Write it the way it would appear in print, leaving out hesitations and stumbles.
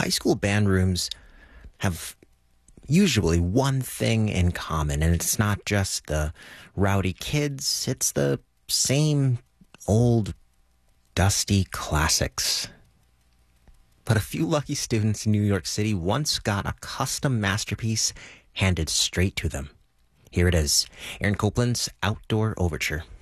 high school band rooms have usually one thing in common, and it's not just the rowdy kids, it's the same old, dusty classics. But a few lucky students in New York City once got a custom masterpiece handed straight to them. Here it is, Aaron Copland's Outdoor Overture.